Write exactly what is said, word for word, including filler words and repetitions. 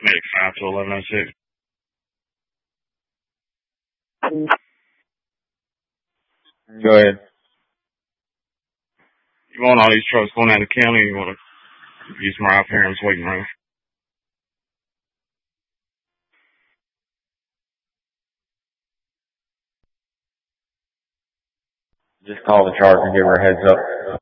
Maybe five to eleven oh six. Go ahead. You want all these trucks going out of the county, or you want to use my parents' waiting room? Just call the charge and give her a heads up.